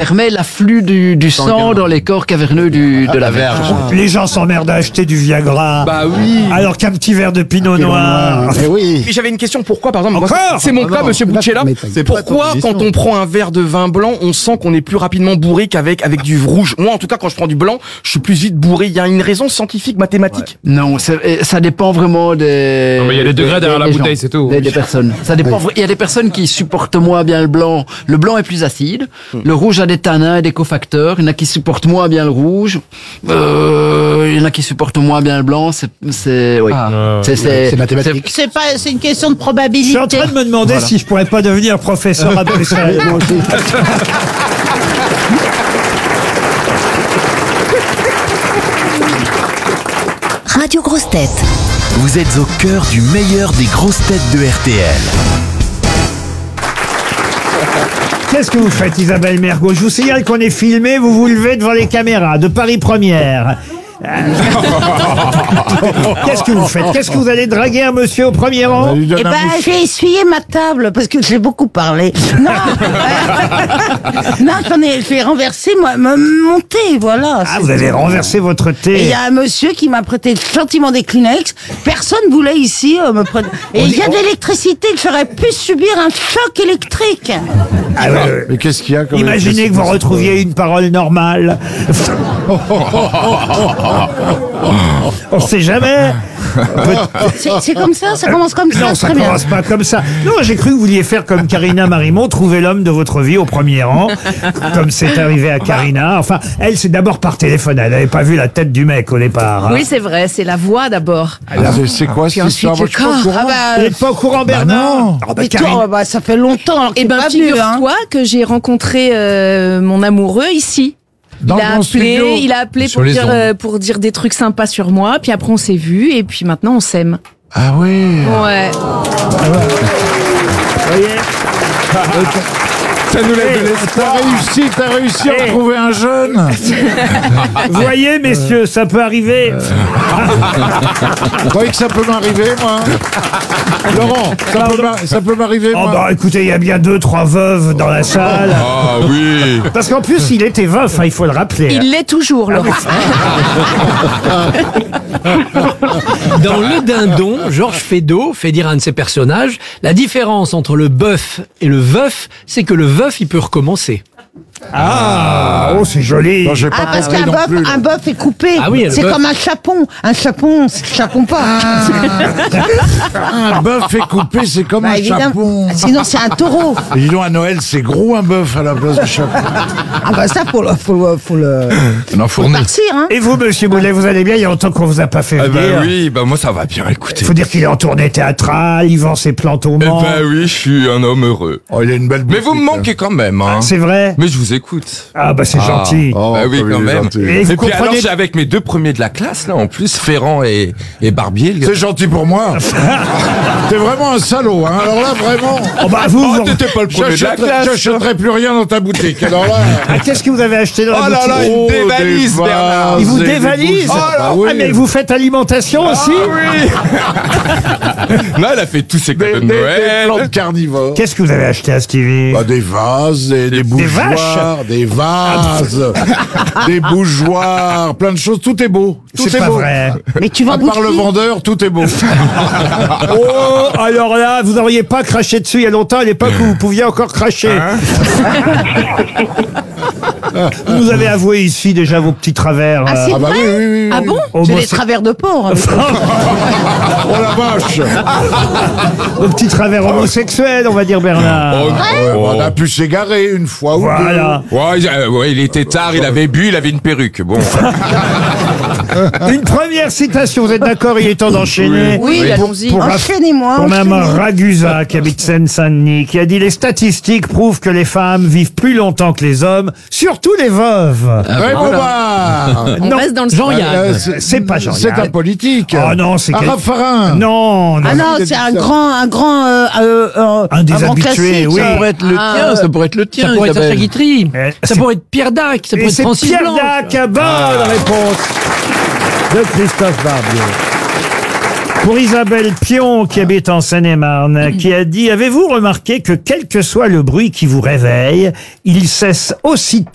permet l'afflux du sang dans les corps caverneux de la verge. Les gens s'emmerdent à acheter du Viagra. Bah oui. Alors qu'un petit verre de Pinot Noir. Mais oui. Et j'avais une question, pourquoi par exemple, Encore c'est mon cas, monsieur Buccella, C'est pourquoi quand on prend un verre de vin blanc, on sent qu'on est plus rapidement bourré qu'avec du rouge? Moi en tout cas, quand je prends du blanc, je suis plus vite bourré. Il y a une raison scientifique, mathématique? Non, ça dépend vraiment des... Non, mais il y a des degrés derrière la des bouteille, gens, c'est tout. Des personnes. Ça dépend. Il y a des personnes qui supportent moins bien le blanc. Le blanc est plus acide. Le rouge a des tanins et des cofacteurs. Il y en a qui supportent moins bien le rouge. Il y en a qui supportent moins bien le blanc. C'est mathématique. C'est une question de Je probabilité. suis en train de me demander si je pourrais pas devenir professeur à Bruxelles. Radio Grosses Têtes. Vous êtes au cœur du meilleur des grosses têtes de RTL. Qu'est-ce que vous faites, Isabelle Mergo? Je vous signale qu'on est filmé, vous vous levez devant les caméras de Paris Première. Qu'est-ce que vous faites? Qu'est-ce que vous allez draguer un monsieur au premier rang? Eh ben, j'ai essuyé ma table parce que j'ai beaucoup parlé. Non, non, je vais renverser, monter, voilà. Ah, vous avez renversé votre Et il thé. y a un monsieur qui m'a prêté gentiment des Kleenex. Personne voulait ici me prêter. Et il y a de l'électricité, j'aurais pu subir un choc électrique. Ah, Mais qu'est-ce qu'il y a comme imaginez que vous retrouviez une parole normale. On sait jamais. C'est comme ça commence comme ça. Non, ça très bien. commence pas comme ça. Non, j'ai cru que vous vouliez faire comme Karina Marimont, trouver l'homme de votre vie au premier rang, comme c'est arrivé à Karina. Enfin, elle, c'est d'abord par téléphone. Elle n'avait pas vu la tête du mec au départ. Hein. Oui, c'est vrai, c'est la voix d'abord. C'est quoi cette ensuite, histoire? Moi, le je suis pas au corps. courant. Vous n'êtes pas au courant, Bernard? Ah, bah, Mais Karine- toi, ça fait longtemps. Alors que Eh t'es ben, pas venu, hein. figure-toi que j'ai rencontré mon amoureux ici. Dans le grand studio. Il a appelé Sur les pour dire des trucs sympas sur moi, puis après on s'est vus, et puis maintenant on s'aime. Ah oui. Ouais. Vous voyez? Ça nous laisse de l'espoir. T'as réussi à Eh. trouver un jeune. Vous voyez, messieurs, ça peut arriver. Vous croyez que ça peut m'arriver, moi? Laurent, ça peut m'arriver, Oh moi? bah écoutez, il y a bien 2-3 veuves dans la salle. Ah oui. Parce qu'en plus, il était veuf, hein, il faut le rappeler. Il l'est toujours, Laurent. Dans Le Dindon, Georges Feydeau fait dire à un de ses personnages, la différence entre le bœuf et le veuf, c'est que le veuf, il peut recommencer. Ah, oh, c'est joli. Non, j'ai pas Ah, parce compris qu'un non plus, là. bœuf est coupé. Ah oui, le c'est bœuf. comme un chapon. Un chapon, c'est chapon pas. Un bœuf est coupé, c'est comme Bah, un évidemment. chapon. Sinon, c'est un taureau. Et dis donc, à Noël, c'est gros un bœuf à la place du chapon. Ah bah ça, faut le On a fourni. farcir, hein. Et vous, monsieur Boulet, vous allez bien? Il y a longtemps qu'on vous a pas fait Ah venir. bah oui, bah moi ça va bien, écoutez. Faut dire qu'il est en tournée théâtrale, il vend ses plantes au Eh Mans. bah oui, je suis un homme heureux. Oh, il a une belle Mais vous me boutique, manquez quand même, hein. C'est vrai? Mais je vous écoute. Ah bah c'est gentil. Oh, bah oui, comme quand il est même. gentil. Et vous Et puis alors, comprenez- j'ai avec mes deux premiers de la classe, là, en plus, Ferrand et Barbier. le gars. C'est gentil pour moi. T'es vraiment un salaud, hein. Alors là, vraiment. Oh bah vous, Oh, vous- t'étais pas le premier de la classe. J'achèterai plus rien dans ta boutique. Alors là. Ah, qu'est-ce que vous avez acheté dans la Oh là boutique? là, il Oh, dévalise, des Bernard. vases Il vous et des dévalise? bougies. Ah, oui. mais vous faites alimentation aussi? Oui. Non, elle a fait tous ses cadeaux de Des Noël. plantes carnivores. Qu'est-ce que vous avez acheté à Stevie? Bah, des vases, des bougeoirs, des vases, des bougeoirs, plein de choses. Tout est beau. Tout C'est est pas beau. vrai. Mais tu vas À part le vendeur, tout est beau. Oh, alors là, vous n'auriez pas craché dessus il y a longtemps, à l'époque où vous pouviez encore cracher. Vous avez avoué ici déjà vos petits travers. Ah, c'est Ah bah vrai? oui, oui, oui. Ah bon? Oh, J'ai bon, des c'est- travers de porc. Oh la vache. vos petits travers homosexuels, on va dire, Bernard. On a pu s'égarer une fois ou Voilà. Ouais, il était tard, il avait bu, il avait une perruque. Bon. Une première citation, vous êtes d'accord? Il est temps d'enchaîner. Oui, Pour- allons-y. pour- Enchaînez-moi. Pour Mme enchaînez. Ragusa, qui habite Seine-Saint-Denis, qui a dit « Les statistiques prouvent que les femmes vivent plus longtemps que les hommes, surtout les veuves. Ouais, Bobard. On Non. reste dans le Jean-Yann. C'est pas Jean-Yann. C'est un politique. Oh non, c'est un quel- raffarin. Non, non. Ah non, il a c'est dit un ça. grand, Un des grand habitués, classique, oui. ça. pourrait être le tien, ça pourrait être le Ça tien, pourrait être Sacha Isabelle. Guitry. Eh, Ça c'est- pourrait être Pierre Dac. Ça pourrait Et être c'est Francis Pierre Blanche. Dac, bonne réponse de Christophe Barbier. Pour Isabelle Pion, qui habite en Seine-et-Marne, qui a dit « Avez-vous remarqué que quel que soit le bruit qui vous réveille, il cesse aussitôt